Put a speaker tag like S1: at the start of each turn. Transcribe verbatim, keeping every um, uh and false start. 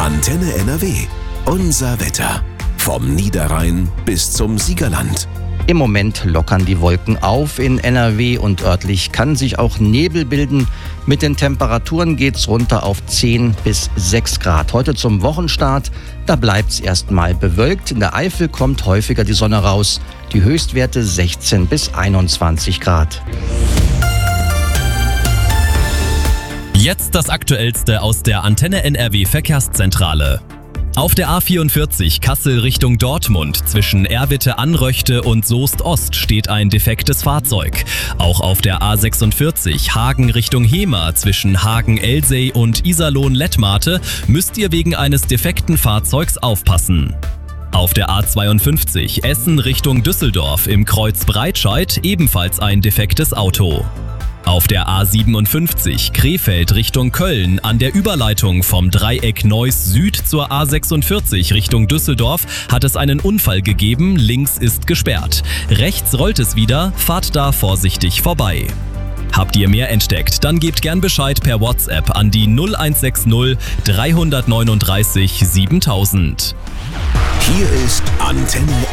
S1: Antenne N R W. Unser Wetter. Vom Niederrhein bis zum Siegerland.
S2: Im Moment lockern die Wolken auf in N R W und örtlich kann sich auch Nebel bilden. Mit den Temperaturen geht's runter auf zehn bis sechs Grad. Heute zum Wochenstart, da bleibt's erstmal bewölkt. In der Eifel kommt häufiger die Sonne raus. Die Höchstwerte sechzehn bis einundzwanzig Grad.
S3: Jetzt das Aktuellste aus der Antenne N R W Verkehrszentrale. Auf der A vierundvierzig Kassel Richtung Dortmund zwischen Erwitte-Anröchte und Soest-Ost steht ein defektes Fahrzeug. Auch auf der A sechsundvierzig Hagen Richtung Hemer zwischen Hagen-Elsey und Iserlohn-Lettmate müsst ihr wegen eines defekten Fahrzeugs aufpassen. Auf der A zweiundfünfzig Essen Richtung Düsseldorf im Kreuz Breitscheid ebenfalls ein defektes Auto. Auf der A siebenundfünfzig Krefeld Richtung Köln an der Überleitung vom Dreieck Neuss Süd zur A sechsundvierzig Richtung Düsseldorf hat es einen Unfall gegeben, links ist gesperrt. Rechts rollt es wieder, fahrt da vorsichtig vorbei. Habt ihr mehr entdeckt, dann gebt gern Bescheid per WhatsApp an die null eins sechs null drei neun drei siebentausend.
S1: Hier ist Antenne